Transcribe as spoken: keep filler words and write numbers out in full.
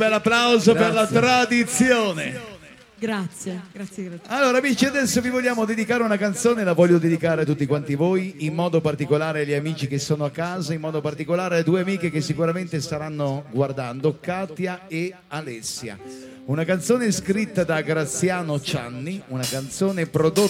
bel applauso Grazie. per la tradizione. Grazie, grazie, grazie. Allora amici, adesso vi vogliamo dedicare una canzone, la voglio dedicare a tutti quanti voi, in modo particolare agli amici che sono a casa, in modo particolare a due amiche che sicuramente staranno guardando, Katia e Alessia. Una canzone scritta da Graziano Cianni, una canzone prodotta